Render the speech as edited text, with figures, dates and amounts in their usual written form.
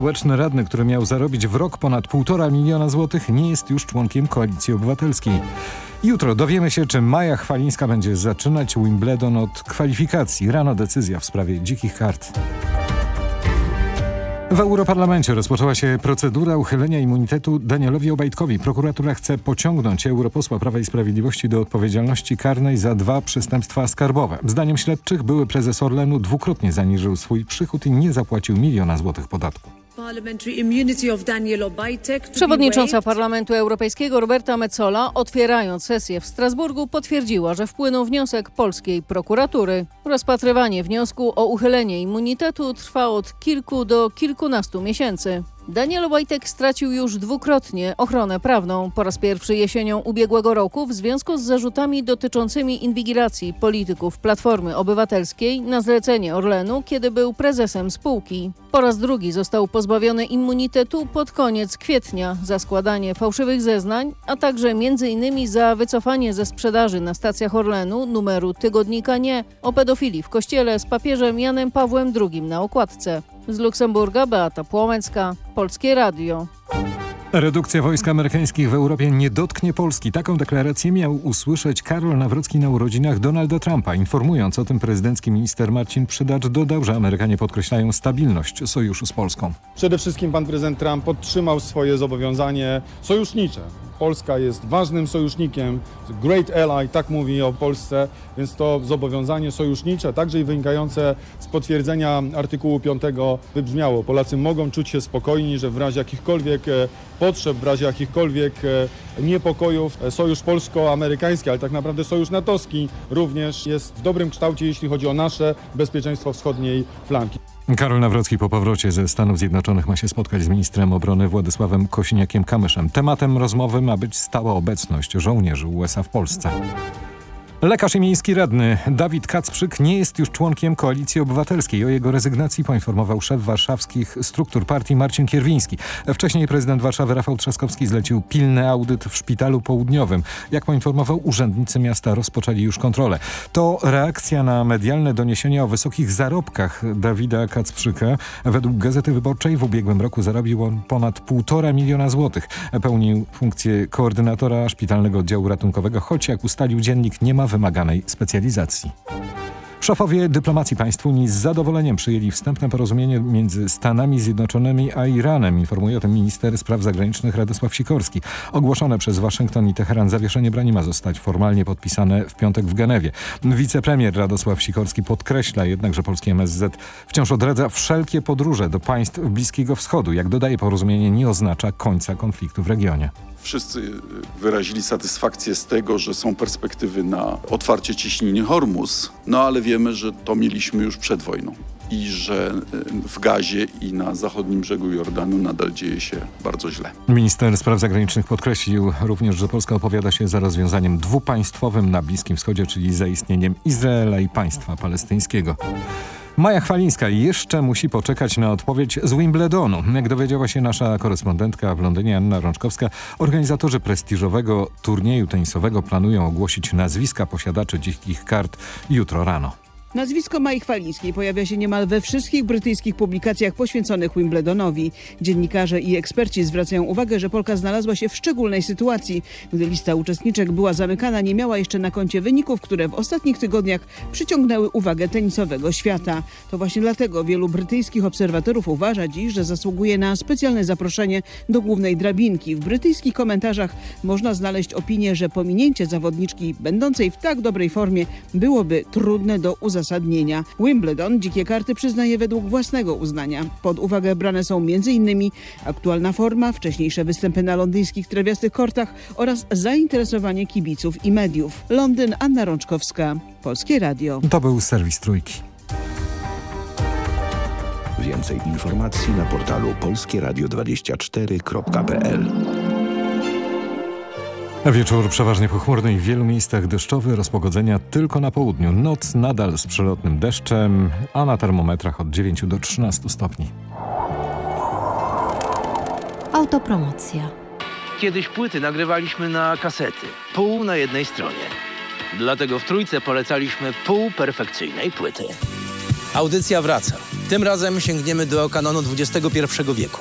Społeczny radny, który miał zarobić w rok ponad 1,5 miliona złotych, nie jest już członkiem Koalicji Obywatelskiej. Jutro dowiemy się, czy Maja Chwalińska będzie zaczynać Wimbledon od kwalifikacji. Rano decyzja w sprawie dzikich kart. W Europarlamencie rozpoczęła się procedura uchylenia immunitetu Danielowi Obajtkowi. Prokuratura chce pociągnąć europosła Prawa i Sprawiedliwości do odpowiedzialności karnej za 2 przestępstwa skarbowe. Zdaniem śledczych były prezes Orlenu dwukrotnie zaniżył swój przychód i nie zapłacił 1 miliona złotych podatku. Przewodnicząca Parlamentu Europejskiego Roberta Metsola, otwierając sesję w Strasburgu, potwierdziła, że wpłynął wniosek polskiej prokuratury. Rozpatrywanie wniosku o uchylenie immunitetu trwa od kilku do kilkunastu miesięcy. Daniel Obajtek stracił już dwukrotnie ochronę prawną. Po raz pierwszy jesienią ubiegłego roku w związku z zarzutami dotyczącymi inwigilacji polityków Platformy Obywatelskiej na zlecenie Orlenu, kiedy był prezesem spółki. Po raz drugi został pozbawiony immunitetu pod koniec kwietnia za składanie fałszywych zeznań, a także m.in. za wycofanie ze sprzedaży na stacjach Orlenu numeru tygodnika Nie o pedofilii w kościele z papieżem Janem Pawłem II na okładce. Z Luksemburga Beata Płomecka, Polskie Radio. Redukcja wojsk amerykańskich w Europie nie dotknie Polski. Taką deklarację miał usłyszeć Karol Nawrocki na urodzinach Donalda Trumpa. Informując o tym, prezydencki minister Marcin Przydacz dodał, że Amerykanie podkreślają stabilność sojuszu z Polską. Przede wszystkim pan prezydent Trump podtrzymał swoje zobowiązanie sojusznicze. Polska jest ważnym sojusznikiem, great ally, tak mówi o Polsce, więc to zobowiązanie sojusznicze, także i wynikające z potwierdzenia artykułu 5 wybrzmiało. Polacy mogą czuć się spokojni, że w razie jakichkolwiek potrzeb, w razie jakichkolwiek niepokojów sojusz polsko-amerykański, ale tak naprawdę sojusz natowski również jest w dobrym kształcie, jeśli chodzi o nasze bezpieczeństwo wschodniej flanki. Karol Nawrocki po powrocie ze Stanów Zjednoczonych ma się spotkać z ministrem obrony Władysławem Kosiniakiem-Kamyszem. Tematem rozmowy ma być stała obecność żołnierzy USA w Polsce. Lekarz i miejski radny Dawid Kacprzyk nie jest już członkiem Koalicji Obywatelskiej. O jego rezygnacji poinformował szef warszawskich struktur partii Marcin Kierwiński. Wcześniej prezydent Warszawy Rafał Trzaskowski zlecił pilny audyt w Szpitalu Południowym. Jak poinformował, urzędnicy miasta rozpoczęli już kontrolę. To reakcja na medialne doniesienia o wysokich zarobkach Dawida Kacprzyka. Według Gazety Wyborczej w ubiegłym roku zarobił on ponad 1,5 miliona złotych. Pełnił funkcję koordynatora szpitalnego oddziału ratunkowego, choć jak ustalił dziennik, nie ma wymaganej specjalizacji. Szefowie dyplomacji państw Unii z zadowoleniem przyjęli wstępne porozumienie między Stanami Zjednoczonymi a Iranem. Informuje o tym minister spraw zagranicznych Radosław Sikorski. Ogłoszone przez Waszyngton i Teheran zawieszenie broni ma zostać formalnie podpisane w piątek w Genewie. Wicepremier Radosław Sikorski podkreśla jednak, że polski MSZ wciąż odradza wszelkie podróże do państw Bliskiego Wschodu. Jak dodaje, porozumienie nie oznacza końca konfliktu w regionie. Wszyscy wyrazili satysfakcję z tego, że są perspektywy na otwarcie ciśniny Hormuz, no ale wiemy, że to mieliśmy już przed wojną i że w Gazie i na zachodnim brzegu Jordanu nadal dzieje się bardzo źle. Minister spraw zagranicznych podkreślił również, że Polska opowiada się za rozwiązaniem dwupaństwowym na Bliskim Wschodzie, czyli za istnieniem Izraela i państwa palestyńskiego. Maja Chwalińska jeszcze musi poczekać na odpowiedź z Wimbledonu. Jak dowiedziała się nasza korespondentka w Londynie Anna Rączkowska, organizatorzy prestiżowego turnieju tenisowego planują ogłosić nazwiska posiadaczy dzikich kart jutro rano. Nazwisko Mai Chwalińskiej pojawia się niemal we wszystkich brytyjskich publikacjach poświęconych Wimbledonowi. Dziennikarze i eksperci zwracają uwagę, że Polka znalazła się w szczególnej sytuacji. Gdy lista uczestniczek była zamykana, nie miała jeszcze na koncie wyników, które w ostatnich tygodniach przyciągnęły uwagę tenisowego świata. To właśnie dlatego wielu brytyjskich obserwatorów uważa dziś, że zasługuje na specjalne zaproszenie do głównej drabinki. W brytyjskich komentarzach można znaleźć opinię, że pominięcie zawodniczki będącej w tak dobrej formie byłoby trudne do uzasadnienia. Wimbledon dzikie karty przyznaje według własnego uznania. Pod uwagę brane są m.in. aktualna forma, wcześniejsze występy na londyńskich trawiastych kortach oraz zainteresowanie kibiców i mediów. Londyn, Anna Rączkowska, Polskie Radio. To był serwis Trójki. Więcej informacji na portalu polskieradio24.pl. Wieczór przeważnie pochmurny i w wielu miejscach deszczowy, rozpogodzenia tylko na południu. Noc nadal z przelotnym deszczem, a na termometrach od 9 do 13 stopni. Autopromocja. Kiedyś płyty nagrywaliśmy na kasety, pół na jednej stronie. Dlatego w Trójce polecaliśmy pół perfekcyjnej płyty. Audycja wraca. Tym razem sięgniemy do kanonu XXI wieku.